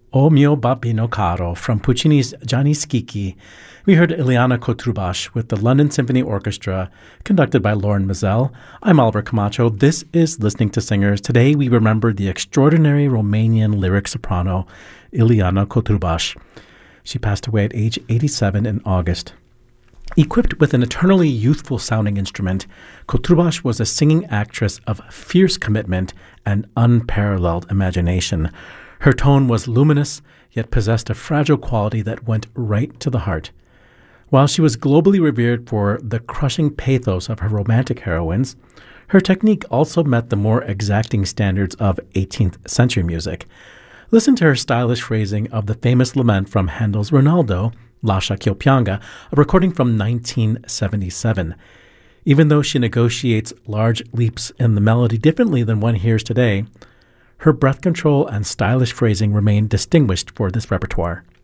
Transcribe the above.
O mio babbino caro from Puccini's Gianni Schicchi. We heard Ileana Cotrubas with the London Symphony Orchestra, conducted by Lauren Mazel. I'm Oliver Camacho. This is Listening to Singers. Today we remember the extraordinary Romanian lyric soprano, Ileana Cotrubas. She passed away at age 87 in August. Equipped with an eternally youthful-sounding instrument, Cotrubas was a singing actress of fierce commitment and unparalleled imagination. Her tone was luminous, yet possessed a fragile quality that went right to the heart. While she was globally revered for the crushing pathos of her romantic heroines, her technique also met the more exacting standards of 18th century music. Listen to her stylish phrasing of the famous lament from Handel's Rinaldo, Lascia ch'io pianga, a recording from 1977. Even though she negotiates large leaps in the melody differently than one hears today, her breath control and stylish phrasing remain distinguished for this repertoire.